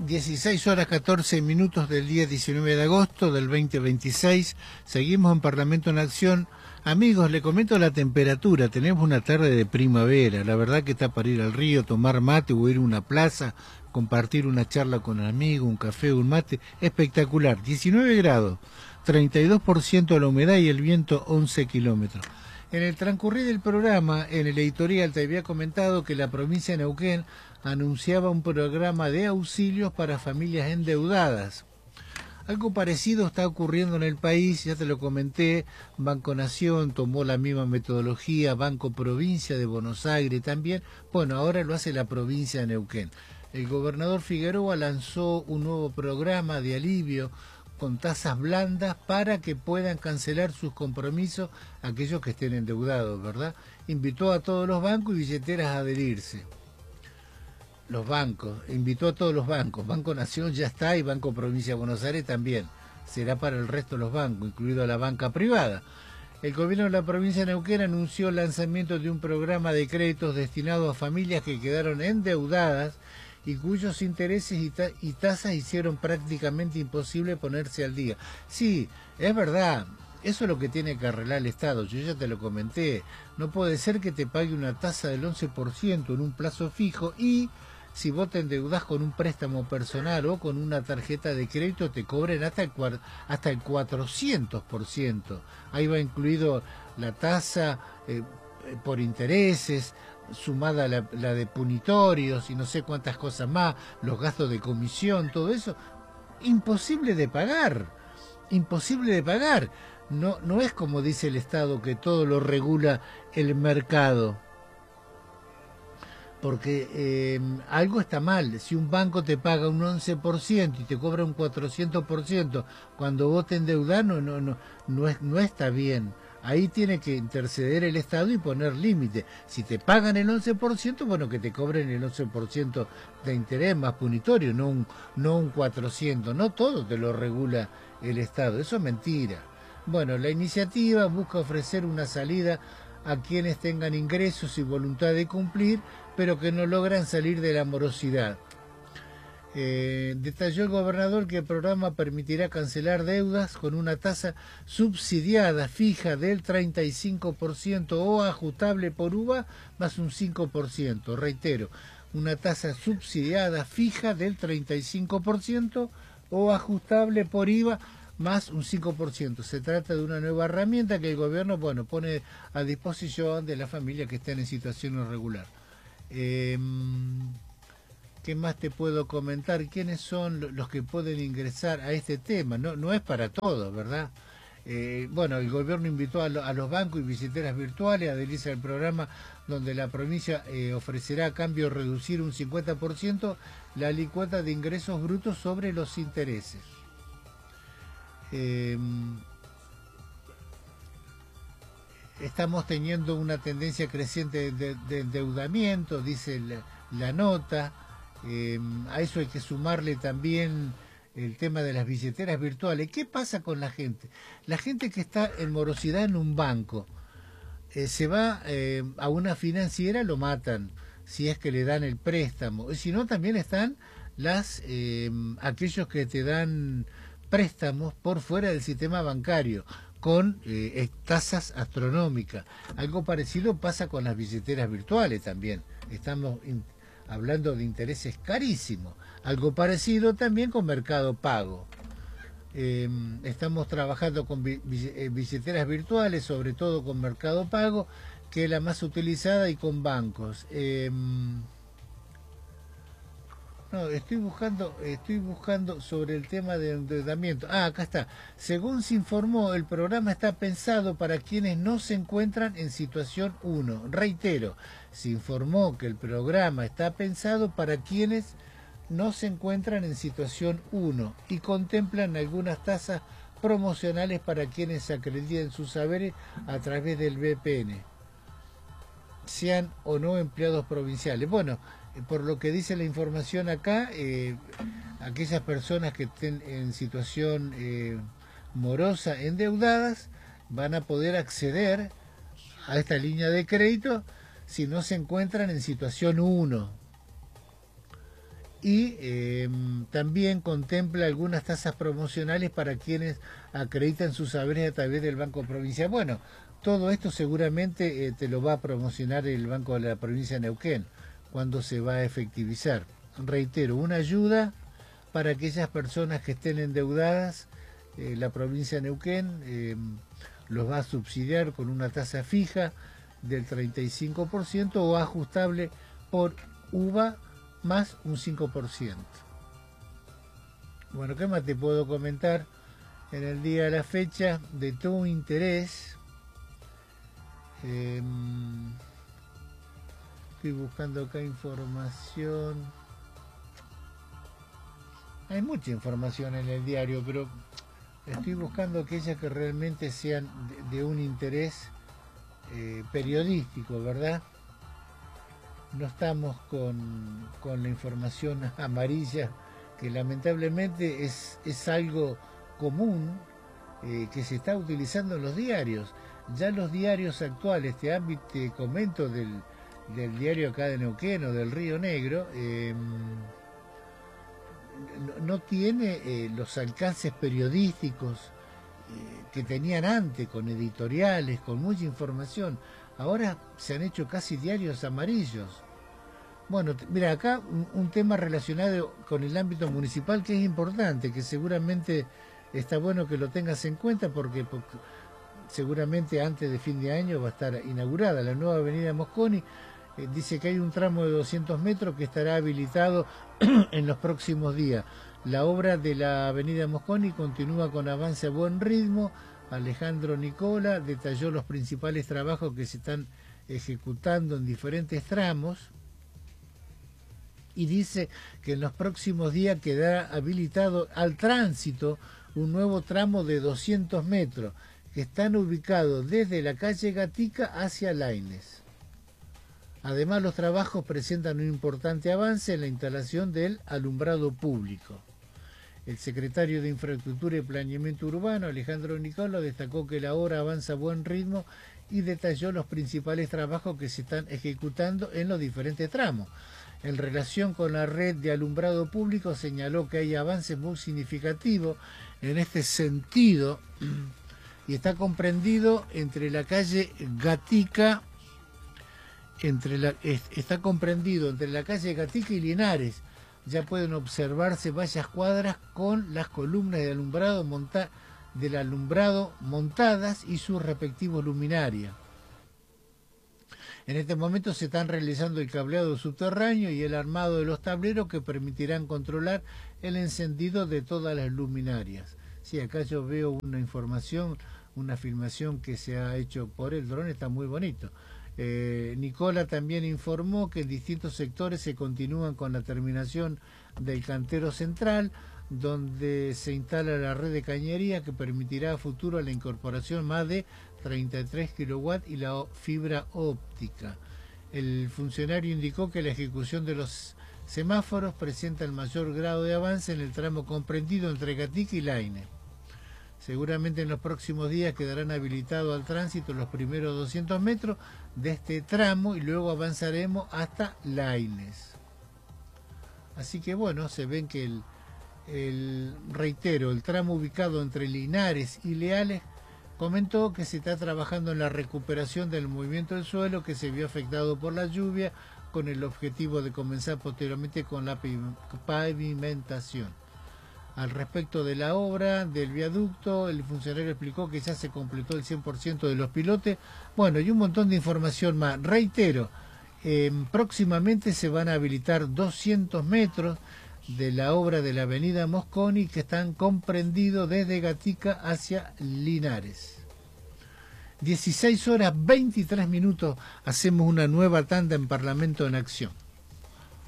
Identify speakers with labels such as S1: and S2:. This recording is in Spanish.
S1: 16 horas 14 minutos del día 19 de agosto del 2026. Seguimos en Parlamento en Acción. Amigos, le comento la temperatura. Tenemos una tarde de primavera. La verdad que está para ir al río, tomar mate o ir a una plaza, compartir una charla con un amigo, un café, un mate. Espectacular. 19 grados, 32% de la humedad y el viento 11 kilómetros. En el transcurrir del programa, en el editorial te había comentado que la provincia de Neuquén anunciaba un programa de auxilios para familias endeudadas. Algo parecido está ocurriendo en el país, ya te lo comenté. Banco Nación tomó la misma metodología, Banco Provincia de Buenos Aires también. Bueno, ahora lo hace la provincia de Neuquén. El gobernador Figueroa lanzó un nuevo programa de alivio con tasas blandas para que puedan cancelar sus compromisos aquellos que estén endeudados, ¿verdad? Invitó a todos los bancos y billeteras a adherirse. Los bancos, invitó a todos los bancos. Banco Nación ya está y Banco Provincia de Buenos Aires también. Será para el resto de los bancos, incluido la banca privada. El gobierno de la provincia de Neuquén anunció el lanzamiento de un programa de créditos destinado a familias que quedaron endeudadas y cuyos intereses y tasas hicieron prácticamente imposible ponerse al día. Sí, es verdad, eso es lo que tiene que arreglar el Estado, yo ya te lo comenté. No puede ser que te pague una tasa del 11% en un plazo fijo y si vos te endeudás con un préstamo personal o con una tarjeta de crédito te cobren hasta el 400%. Ahí va incluido la tasa por intereses, sumada la de punitorios y no sé cuántas cosas más, los gastos de comisión, todo eso, imposible de pagar, imposible de pagar. No es como dice el Estado que todo lo regula el mercado, porque algo está mal. Si un banco te paga un 11% y te cobra un 400% cuando vos te endeudás, no está bien. Ahí tiene que interceder el Estado y poner límite. Si te pagan el 11%, bueno, que te cobren el 11% de interés más punitorio, no un 400%. No todo te lo regula el Estado, eso es mentira. Bueno, la iniciativa busca ofrecer una salida a quienes tengan ingresos y voluntad de cumplir, pero que no logran salir de la morosidad. Detalló el gobernador que el programa permitirá cancelar deudas con una tasa subsidiada fija del 35% o ajustable por UVA más un 5%. Reitero, una tasa subsidiada fija del 35% o ajustable por IVA más un 5%. Se trata de una nueva herramienta que el gobierno, pone a disposición de las familias que estén en situación irregular. ¿Qué más te puedo comentar? ¿Quiénes son los que pueden ingresar a este tema? No es para todos, ¿verdad? El gobierno invitó a los bancos y billeteras virtuales a adherirse al programa donde la provincia ofrecerá a cambio reducir un 50% la alícuota de ingresos brutos sobre los intereses. Estamos teniendo una tendencia creciente de endeudamiento, dice la nota. A eso hay que sumarle también el tema de las billeteras virtuales. ¿Qué pasa con la gente? La gente que está en morosidad en un banco, se va a una financiera, lo matan, si es que le dan el préstamo. Y si no, también están aquellos que te dan préstamos por fuera del sistema bancario, con tasas astronómicas. Algo parecido pasa con las billeteras virtuales también. Estamos hablando de intereses carísimos. Algo parecido también con Mercado Pago. Estamos trabajando con billeteras virtuales, sobre todo con Mercado Pago, que es la más utilizada, y con bancos. Estoy buscando sobre el tema de endeudamiento. Acá está. Según se informó, el programa está pensado para quienes no se encuentran en situación 1. Reitero, se informó que el programa está pensado para quienes no se encuentran en situación 1 y contemplan algunas tasas promocionales para quienes acrediten sus saberes a través del VPN, sean o no empleados provinciales. Bueno, por lo que dice la información acá, aquellas personas que estén en situación morosa, endeudadas, van a poder acceder a esta línea de crédito si no se encuentran en situación 1. y también contempla algunas tasas promocionales para quienes acreditan sus saberes a través del Banco Provincial. Bueno, todo esto seguramente te lo va a promocionar el Banco de la Provincia de Neuquén cuando se va a efectivizar. Reitero, una ayuda para aquellas personas que estén endeudadas. La provincia de Neuquén los va a subsidiar con una tasa fija del 35% o ajustable por UVA más un 5%. Bueno, ¿qué más te puedo comentar en el día de la fecha de tu interés? Estoy buscando acá información. Hay mucha información en el diario, pero estoy buscando aquellas que realmente sean de un interés periodístico, ¿verdad? No estamos con la información amarilla, que lamentablemente es algo común que se está utilizando en los diarios. Ya los diarios actuales, te comento del diario acá de Neuquén o del Río Negro, no tiene los alcances periodísticos que tenían antes, con editoriales, con mucha información. Ahora se han hecho casi diarios amarillos. Bueno, mira, acá un tema relacionado con el ámbito municipal que es importante, que seguramente está bueno que lo tengas en cuenta porque seguramente antes de fin de año va a estar inaugurada la nueva avenida Mosconi. Dice que hay un tramo de 200 metros que estará habilitado en los próximos días. La obra de la avenida Mosconi continúa con avance a buen ritmo. Alejandro Nicola detalló los principales trabajos que se están ejecutando en diferentes tramos y dice que en los próximos días quedará habilitado al tránsito un nuevo tramo de 200 metros que están ubicados desde la calle Gatica hacia Laínez. Además, los trabajos presentan un importante avance en la instalación del alumbrado público. El secretario de Infraestructura y Planeamiento Urbano, Alejandro Nicola, destacó que la obra avanza a buen ritmo y detalló los principales trabajos que se están ejecutando en los diferentes tramos. En relación con la red de alumbrado público, señaló que hay avances muy significativos en este sentido y está comprendido entre la calle Gatica, está comprendido entre la calle Gatica y Linares. Ya pueden observarse varias cuadras con las columnas de alumbrado montadas y sus respectivos luminarias. En este momento se están realizando el cableado subterráneo y el armado de los tableros que permitirán controlar el encendido de todas las luminarias. Sí, acá yo veo una información, una filmación que se ha hecho por el dron, está muy bonito. Nicola también informó que en distintos sectores se continúan con la terminación del cantero central, donde se instala la red de cañería que permitirá a futuro la incorporación más de 33 kilowatts y la fibra óptica. El funcionario indicó que la ejecución de los semáforos presenta el mayor grado de avance en el tramo comprendido entre Gatica y Laínez. Seguramente en los próximos días quedarán habilitados al tránsito los primeros 200 metros de este tramo y luego avanzaremos hasta Laínez. Así que bueno, se ven que reitero, el tramo ubicado entre Linares y Leales comentó que se está trabajando en la recuperación del movimiento del suelo que se vio afectado por la lluvia con el objetivo de comenzar posteriormente con la pavimentación. Al respecto de la obra del viaducto, el funcionario explicó que ya se completó el 100% de los pilotes. Bueno, y un montón de información más. Reitero, próximamente se van a habilitar 200 metros de la obra de la avenida Mosconi que están comprendidos desde Gatica hacia Linares. 16 horas 23 minutos, hacemos una nueva tanda en Parlamento en Acción.